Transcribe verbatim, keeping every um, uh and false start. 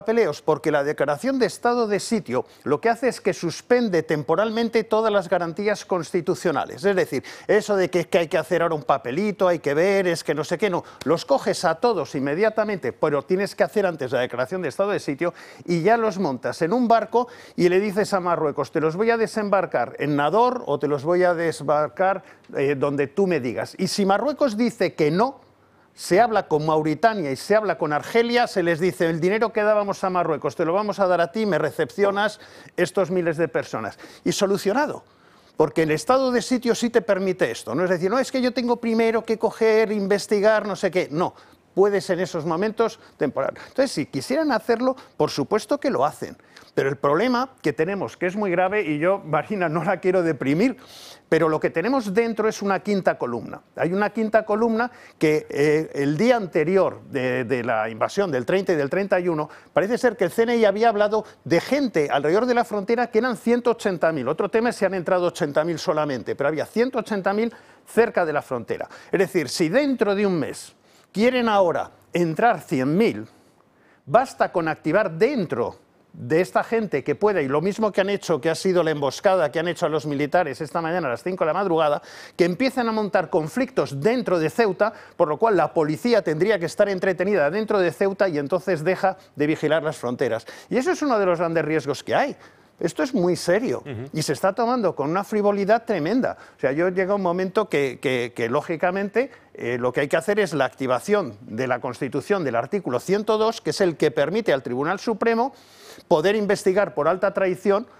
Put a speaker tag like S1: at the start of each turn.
S1: Papeleos, porque la declaración de estado de sitio lo que hace es que suspende temporalmente todas las garantías constitucionales. Es decir, eso de que, que hay que hacer ahora un papelito, hay que ver, es que no sé qué, no. Los coges a todos inmediatamente, pero tienes que hacer antes la declaración de estado de sitio y ya los montas en un barco y le dices a Marruecos, te los voy a desembarcar en Nador o te los voy a desembarcar eh, donde tú me digas. Y si Marruecos dice que no, se habla con Mauritania y se habla con Argelia, se les dice, el dinero que dábamos a Marruecos te lo vamos a dar a ti, me recepcionas estos miles de personas. Y solucionado, porque el estado de sitio sí te permite esto, no es decir, no es que yo tengo primero que coger, investigar, no sé qué, no, puedes en esos momentos temporal. Entonces, si quisieran hacerlo, por supuesto que lo hacen, pero el problema que tenemos, que es muy grave, y yo, Marina, no la quiero deprimir, pero lo que tenemos dentro es una quinta columna. Hay una quinta columna que eh, el día anterior de, de la invasión del treinta y del treinta y uno, parece ser que el C N I había hablado de gente alrededor de la frontera que eran ciento ochenta mil. Otro tema es si han entrado ochenta mil solamente, pero había ciento ochenta mil cerca de la frontera. Es decir, si dentro de un mes quieren ahora entrar cien mil, basta con activar dentro de esta gente que pueda, y lo mismo que han hecho, que ha sido la emboscada que han hecho a los militares esta mañana a las cinco de la madrugada, que empiezan a montar conflictos dentro de Ceuta, por lo cual la policía tendría que estar entretenida dentro de Ceuta y entonces deja de vigilar las fronteras. Y eso es uno de los grandes riesgos que hay. Esto es muy serio uh-huh. y se está tomando con una frivolidad tremenda. O sea, yo llega un momento que, que, que lógicamente, eh, lo que hay que hacer es la activación de la Constitución del artículo ciento dos, que es el que permite al Tribunal Supremo poder investigar por alta traición